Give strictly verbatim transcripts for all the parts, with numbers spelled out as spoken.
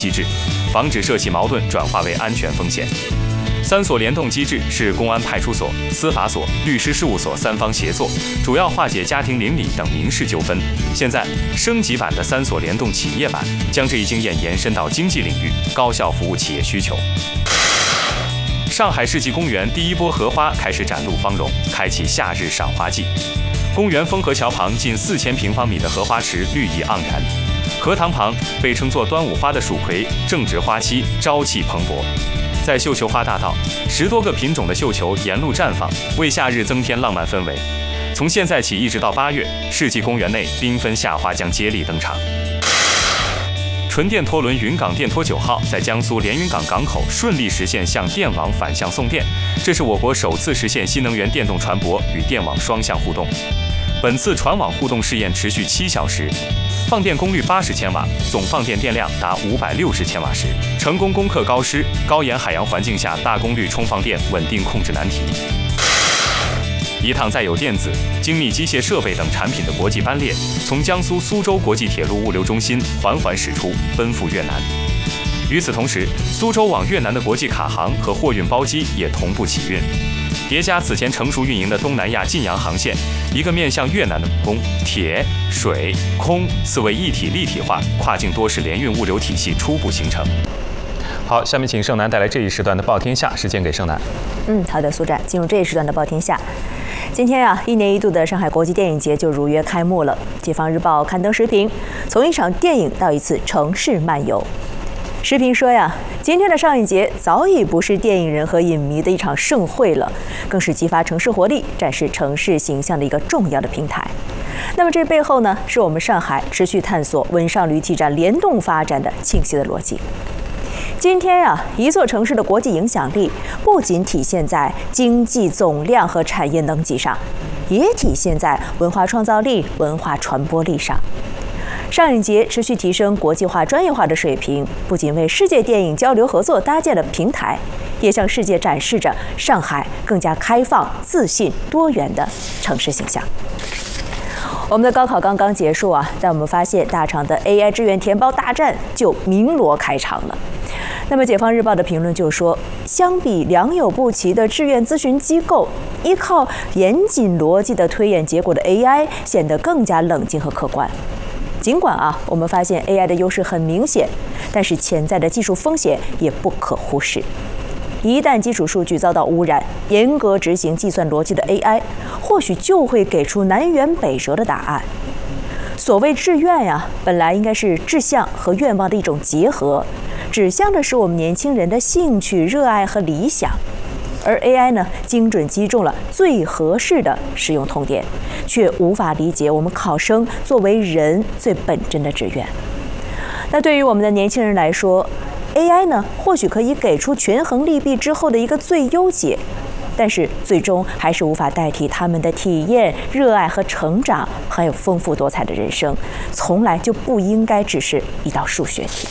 机制，防止涉系矛盾转化为安全风险。三所联动机制是公安派出所、司法所、律师事务所三方协作，主要化解家庭邻里等民事纠纷。现在升级版的三所联动企业版将这一经验延伸到经济领域，高效服务企业需求。上海世纪公园第一波荷花开始展露芳容，开启夏日赏花季。公园丰河桥旁近四千平方米的荷花池绿意盎然，荷塘旁被称作端午花的蜀葵正值花期，朝气蓬勃。在绣球花大道，十多个品种的绣球沿路绽放，为夏日增添浪漫氛围。从现在起一直到八月，世纪公园内缤纷夏花将接力登场。纯电拖轮云港电拖九号在江苏连云港港口顺利实现向电网反向送电，这是我国首次实现新能源电动船舶与电网双向互动。本次船网互动试验持续七小时，放电功率八十千瓦，总放电电量达五百六十千瓦时，成功攻克高湿、高盐海洋环境下大功率充放电稳定控制难题。一趟载有电子、精密机械设备等产品的国际班列，从江苏苏州国际铁路物流中心缓缓驶出，奔赴越南。与此同时，苏州往越南的国际卡航和货运包机也同步起运。叠加此前成熟运营的东南亚晋阳航线，一个面向越南的公、铁、水、空四位一体立体化跨境多式联运物流体系初步形成。好，下面请盛楠带来这一时段的报天下，时间给盛楠。 嗯，好的，苏展，进入这一时段的报天下。今天啊，一年一度的上海国际电影节就如约开幕了。解放日报刊登时评，从一场电影到一次城市漫游。时评说呀，今天的上影节早已不是电影人和影迷的一场盛会了，更是激发城市活力、展示城市形象的一个重要的平台。那么这背后呢，是我们上海持续探索文上旅体展联动发展的清晰的逻辑。今天啊，一座城市的国际影响力不仅体现在经济总量和产业能级上，也体现在文化创造力、文化传播力上。上影节持续提升国际化、专业化的水平，不仅为世界电影交流合作搭建了平台，也向世界展示着上海更加开放、自信、多元的城市形象。我们的高考刚刚结束啊，但我们发现大厂的 A I 志愿填报大战就鸣锣开场了。那么，《解放日报》的评论就说，相比良莠不齐的志愿咨询机构，依靠严谨逻辑的推演结果的 A I 显得更加冷静和客观。尽管啊，我们发现 A I 的优势很明显，但是潜在的技术风险也不可忽视。一旦基础数据遭到污染，严格执行计算逻辑的 A I， 或许就会给出南辕北辙的答案。所谓志愿呀、啊，本来应该是志向和愿望的一种结合，指向的是我们年轻人的兴趣、热爱和理想。而 A I 呢，精准击中了最合适的使用痛点，却无法理解我们考生作为人最本真的志愿。那对于我们的年轻人来说， A I 呢，或许可以给出权衡利弊之后的一个最优解，但是最终还是无法代替他们的体验、热爱和成长，还有丰富多彩的人生，从来就不应该只是一道数学题。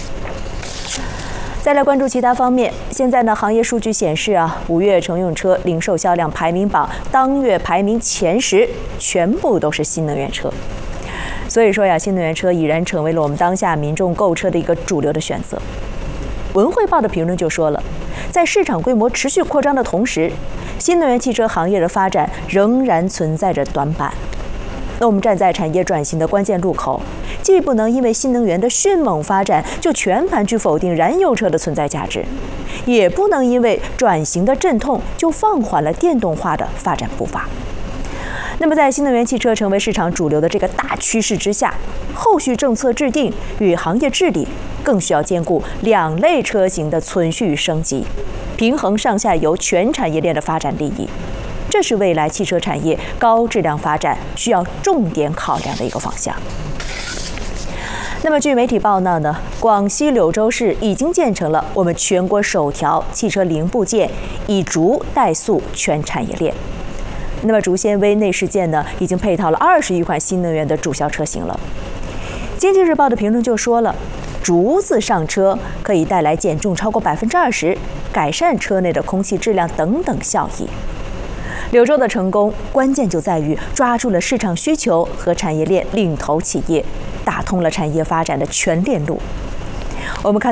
再来关注其他方面，现在呢，行业数据显示啊，五月乘用车零售销量排名榜当月排名前十，全部都是新能源车。所以说呀，新能源车已然成为了我们当下民众购车的一个主流的选择。文汇报的评论就说了，在市场规模持续扩张的同时，新能源汽车行业的发展仍然存在着短板。那我们站在产业转型的关键路口，既不能因为新能源的迅猛发展就全盘去否定燃油车的存在价值，也不能因为转型的阵痛就放缓了电动化的发展步伐。那么在新能源汽车成为市场主流的这个大趋势之下，后续政策制定与行业治理更需要兼顾两类车型的存续与升级，平衡上下游全产业链的发展利益。这是未来汽车产业高质量发展需要重点考量的一个方向。那么据媒体报道呢，广西柳州市已经建成了我们全国首条汽车零部件以竹代塑全产业链。那么竹纤维内饰件呢，已经配套了二十余款新能源的主销车型了。经济日报的评论就说了，竹子上车可以带来减重超过百分之二十，改善车内的空气质量等等效益。柳州的成功关键就在于抓住了市场需求和产业链领头企业，打通了产业发展的全链路。我们看